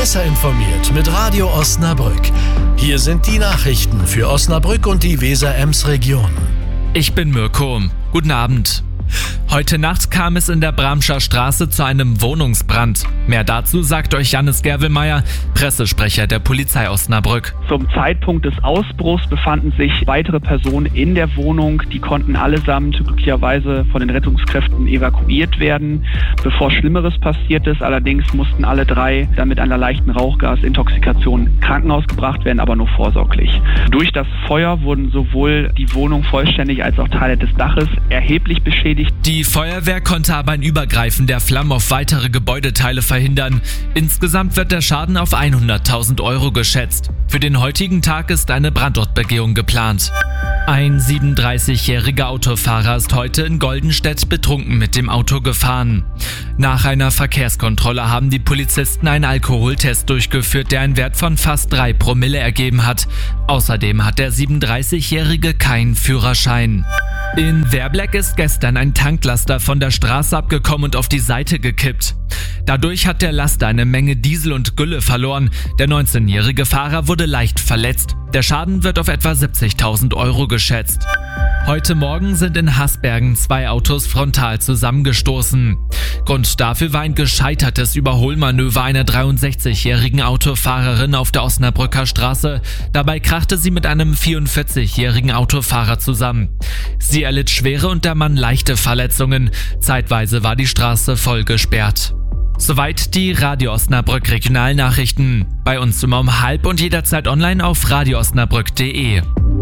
Besser informiert mit Radio Osnabrück. Hier sind die Nachrichten für Osnabrück und die Weser-Ems-Region. Ich bin Mirko. Guten Abend. Heute Nacht kam es in der Bramscher Straße zu einem Wohnungsbrand. Mehr dazu sagt euch Jannis Gerwelmeier, Pressesprecher der Polizei Osnabrück. Zum Zeitpunkt des Ausbruchs befanden sich weitere Personen in der Wohnung. Die konnten allesamt glücklicherweise von den Rettungskräften evakuiert werden, bevor Schlimmeres passiert ist. Allerdings mussten alle drei dann mit einer leichten Rauchgasintoxikation ins Krankenhaus gebracht werden, aber nur vorsorglich. Durch das Feuer wurden sowohl die Wohnung vollständig als auch Teile des Daches erheblich beschädigt. Die Feuerwehr konnte aber ein Übergreifen der Flammen auf weitere Gebäudeteile verhindern. Insgesamt wird der Schaden auf 100.000 Euro geschätzt. Für den heutigen Tag ist eine Brandortbegehung geplant. Ein 37-jähriger Autofahrer ist heute in Goldenstedt betrunken mit dem Auto gefahren. Nach einer Verkehrskontrolle haben die Polizisten einen Alkoholtest durchgeführt, der einen Wert von fast 3 Promille ergeben hat. Außerdem hat der 37-jährige keinen Führerschein. In Werbleck ist gestern ein Tanklaster von der Straße abgekommen und auf die Seite gekippt. Dadurch hat der Laster eine Menge Diesel und Gülle verloren. Der 19-jährige Fahrer wurde leicht verletzt. Der Schaden wird auf etwa 70.000 Euro geschätzt. Heute Morgen sind in Hasbergen 2 Autos frontal zusammengestoßen. Grund dafür war ein gescheitertes Überholmanöver einer 63-jährigen Autofahrerin auf der Osnabrücker Straße. Dabei krachte sie mit einem 44-jährigen Autofahrer zusammen. Sie erlitt schwere und der Mann leichte Verletzungen. Zeitweise war die Straße voll gesperrt. Soweit die Radio Osnabrück Regionalnachrichten. Bei uns immer um 12:30 und jederzeit online auf radioosnabrück.de.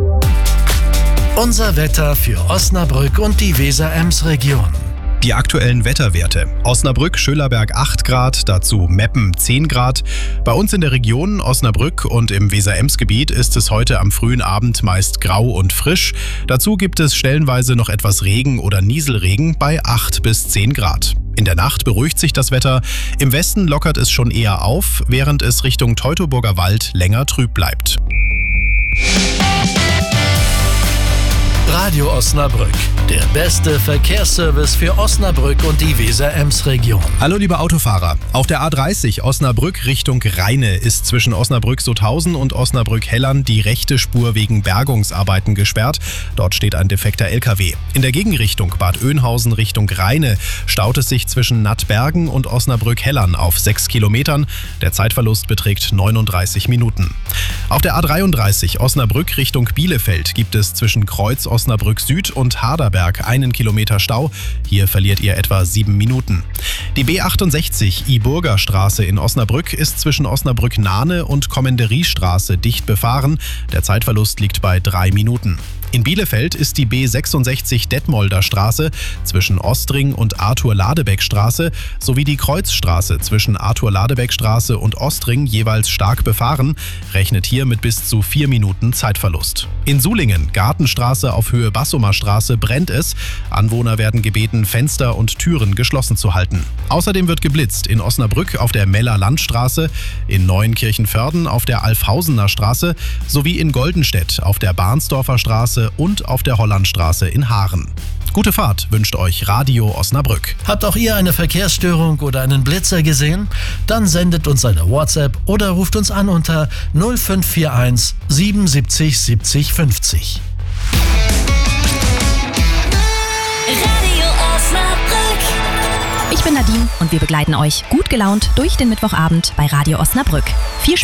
Unser Wetter für Osnabrück und die Weser-Ems-Region. Die aktuellen Wetterwerte. Osnabrück, Schölerberg 8 Grad, dazu Meppen 10 Grad. Bei uns in der Region Osnabrück und im Weser-Ems-Gebiet ist es heute am frühen Abend meist grau und frisch. Dazu gibt es stellenweise noch etwas Regen oder Nieselregen bei 8 bis 10 Grad. In der Nacht beruhigt sich das Wetter. Im Westen lockert es schon eher auf, während es Richtung Teutoburger Wald länger trüb bleibt. Radio Osnabrück, der beste Verkehrsservice für Osnabrück und die Weser-Ems-Region. Hallo liebe Autofahrer, auf der A30 Osnabrück Richtung Rheine ist zwischen Osnabrück-Sutthausen und Osnabrück-Hellern die rechte Spur wegen Bergungsarbeiten gesperrt. Dort steht ein defekter LKW. In der Gegenrichtung Bad Oeynhausen Richtung Rheine staut es sich zwischen Nattbergen und Osnabrück-Hellern auf 6 Kilometern. Der Zeitverlust beträgt 39 Minuten. Auf der A33 Osnabrück Richtung Bielefeld gibt es zwischen Kreuz Osnabrück Süd und Harderberg 1 Kilometer Stau. Hier verliert ihr etwa 7 Minuten. Die B68 Iburger Straße in Osnabrück ist zwischen Osnabrück-Nahne und Kommendoriestraße dicht befahren. Der Zeitverlust liegt bei 3 Minuten. In Bielefeld ist die B66 Detmolder Straße zwischen Ostring und Arthur-Ladebeck-Straße sowie die Kreuzstraße zwischen Arthur-Ladebeck-Straße und Ostring jeweils stark befahren, rechnet hier mit bis zu 4 Minuten Zeitverlust. In Sulingen, Gartenstraße auf Höhe Bassumer Straße, brennt es. Anwohner werden gebeten, Fenster und Türen geschlossen zu halten. Außerdem wird geblitzt in Osnabrück auf der Meller-Landstraße, in Neuenkirchenförden auf der Alfhausener Straße sowie in Goldenstedt auf der Barnsdorfer Straße und auf der Hollandstraße in Haaren. Gute Fahrt wünscht euch Radio Osnabrück. Habt auch ihr eine Verkehrsstörung oder einen Blitzer gesehen? Dann sendet uns eine WhatsApp oder ruft uns an unter 0541 77 70 50. Radio Osnabrück. Ich bin Nadine und wir begleiten euch gut gelaunt durch den Mittwochabend bei Radio Osnabrück. Viel Spaß!